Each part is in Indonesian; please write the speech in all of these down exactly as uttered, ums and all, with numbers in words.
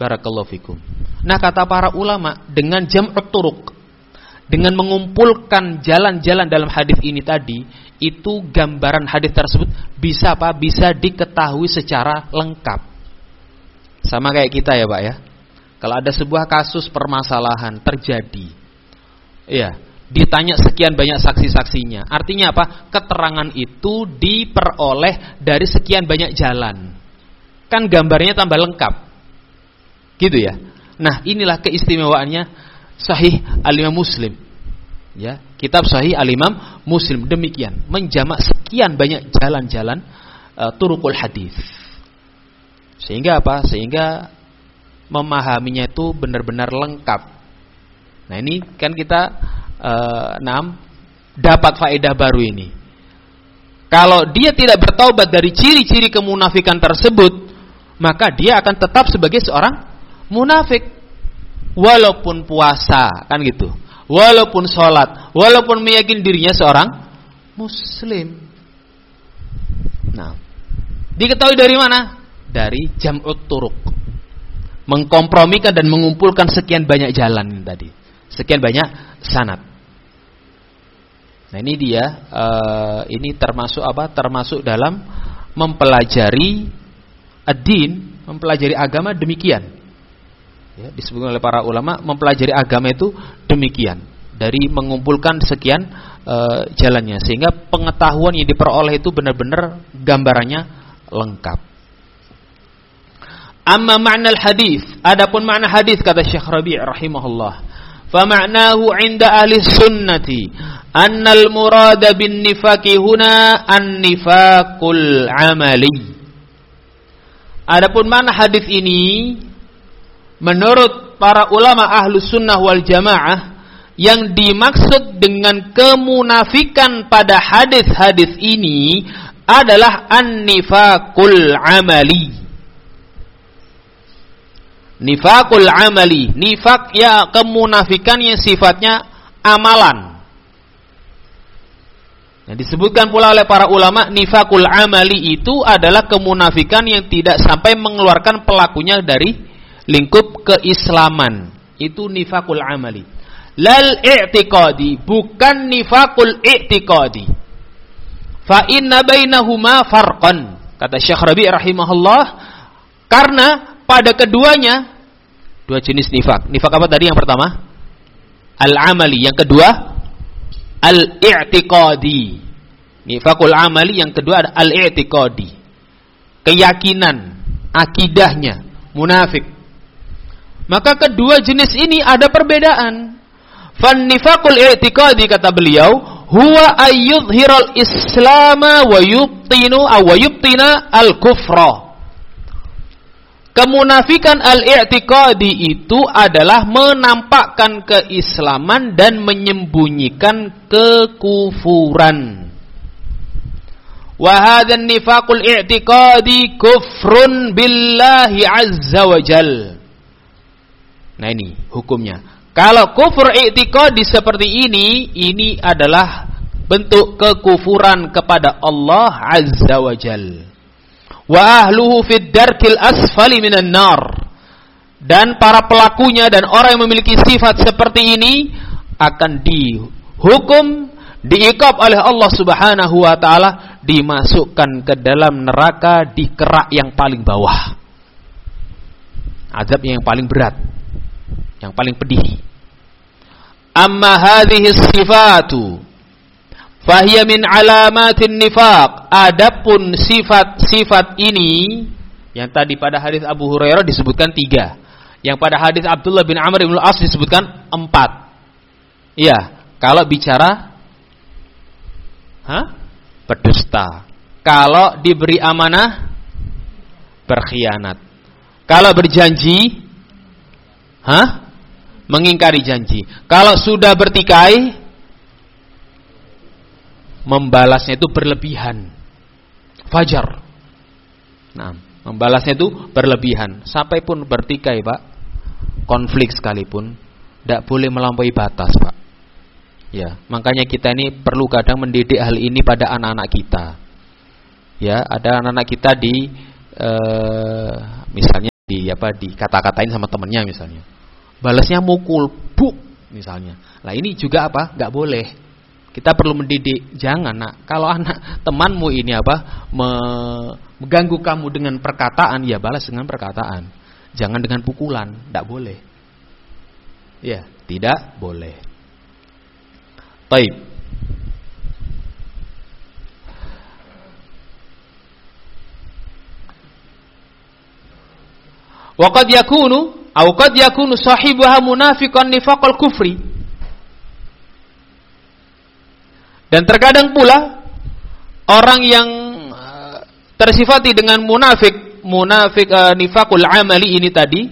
Barakallahu fikum. Nah, kata para ulama, dengan jam'ut turuq, dengan mengumpulkan jalan-jalan dalam hadis ini tadi, itu gambaran hadis tersebut bisa apa? Bisa diketahui secara lengkap. Sama kayak kita ya, Pak ya. Kalau ada sebuah kasus permasalahan terjadi, ya, ditanya sekian banyak saksi-saksinya. Artinya apa? Keterangan itu diperoleh dari sekian banyak jalan. Kan gambarnya tambah lengkap. Gitu ya. Nah, inilah keistimewaannya Sahih Al-Imam Muslim. Ya, kitab Sahih Al-Imam Muslim demikian, menjamak sekian banyak jalan-jalan uh, turuqul hadis. Sehingga apa? Sehingga memahaminya itu benar-benar lengkap. Nah, ini kan kita uh, enam dapat faedah baru ini. Kalau dia tidak bertaubat dari ciri-ciri kemunafikan tersebut, maka dia akan tetap sebagai seorang munafik, walaupun puasa, kan gitu, walaupun sholat, walaupun meyakini dirinya seorang muslim. Nah, diketahui dari mana? Dari jam'ut turuq, mengkompromikan dan mengumpulkan sekian banyak jalan tadi, sekian banyak sanad. Nah, ini dia, uh, ini termasuk apa? Termasuk dalam mempelajari ad-din, mempelajari agama demikian. Ya, disebutkan oleh para ulama, mempelajari agama itu demikian, dari mengumpulkan sekian uh, jalannya, sehingga pengetahuan yang diperoleh itu benar-benar gambarannya lengkap. Amma ma'na al-hadis, adapun makna hadis, kata Syekh Rabi' rahimahullah, fa ma'nahu 'inda ahli sunnati anna al-murada bin nifaqi huna an-nifaqul 'amali. Adapun makna hadis ini menurut para ulama ahlus sunnah wal jamaah, yang dimaksud dengan kemunafikan pada hadis-hadis ini adalah an-nifaqul amali. Nifaqul amali, nifaq ya kemunafikan yang sifatnya amalan. Yang disebutkan pula oleh para ulama, nifaqul amali itu adalah kemunafikan yang tidak sampai mengeluarkan pelakunya dari lingkup keislaman. Itu nifaqul amali. Lal i'tiqadi, bukan nifaqul i'tiqadi. Fa inna bainahuma farqan, kata Syekh Rabi' rahimahullah, karena pada keduanya dua jenis nifaq. Nifaq apa tadi yang pertama? Al-amali, yang kedua al-i'tiqadi. Nifaqul amali, yang kedua ada al-i'tiqadi. Keyakinan, akidahnya munafik. Maka kedua jenis ini ada perbedaan. Fan nifaqul i'tiqadi, kata beliau, huwa ayyudhiral islama wa yubtinu aw yubtina al-kufra. Kemunafikan al-i'tiqadi itu adalah menampakkan keislaman dan menyembunyikan kekufuran. Wa hadzal nifaqul i'tiqadi kufrun billahi azza wa jalla. Nah, ini hukumnya. Kalau kufur i'tiqadi seperti ini, ini adalah bentuk kekufuran kepada Allah Azza wa Jal. Wa ahluhu fid darkil asfali minan nar. Dan para pelakunya dan orang yang memiliki sifat seperti ini akan dihukum, diikab oleh Allah Subhanahu wa taala, dimasukkan ke dalam neraka di kerak yang paling bawah. Azab yang paling berat, yang paling pedih. Amma hadhihi sifatu fahiya min alamatin nifaq. Adapun sifat-sifat ini yang tadi pada hadis Abu Hurairah disebutkan tiga, yang pada hadis Abdullah bin Amr bin Al-As disebutkan empat. Iya, kalau bicara hah? berdusta, kalau diberi amanah berkhianat, kalau berjanji hah? mengingkari janji. Kalau sudah bertikai, membalasnya itu berlebihan. Fajar. Nah, membalasnya itu berlebihan. Sampai pun bertikai, Pak, konflik sekalipun, tidak boleh melampaui batas, Pak. Ya, makanya kita ini perlu kadang mendidik hal ini pada anak-anak kita. Ya, ada anak-anak kita di, eh, misalnya di apa dikata-katain sama temennya misalnya. Balasnya mukul, buk misalnya. Nah ini juga apa? Gak boleh. Kita perlu mendidik. Jangan nak, kalau anak temanmu ini apa me- mengganggu kamu dengan perkataan, ya balas dengan perkataan. Jangan dengan pukulan, gak boleh. Ya, tidak boleh. Baik. Wa qad yakunu aw qad yakunu sahibuha munafiqan nifaqal kufri. Dan terkadang pula orang yang tersifati dengan munafik, munafik uh, nifaqul amali ini tadi,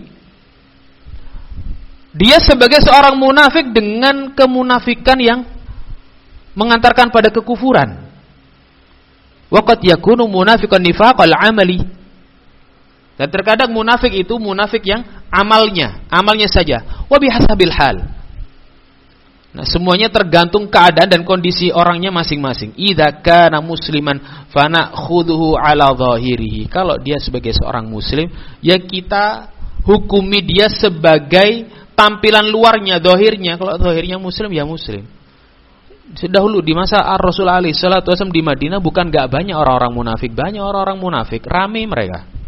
dia sebagai seorang munafik dengan kemunafikan yang mengantarkan pada kekufuran. Wa qad yakunu munafiqan nifaqal amali. Dan terkadang munafik itu munafik yang amalnya, amalnya saja. Wa bihasabil hal. Nah, semuanya tergantung keadaan dan kondisi orangnya masing-masing. Idza kana musliman fanakhudhuhu ala zahirihi. Kalau dia sebagai seorang muslim, ya kita hukumi dia sebagai tampilan luarnya, zahirnya. Kalau zahirnya muslim, ya muslim. Dahulu di masa Rasul alaihi salatu wasallam di Madinah bukan enggak banyak orang-orang munafik, banyak orang-orang munafik, ramai mereka.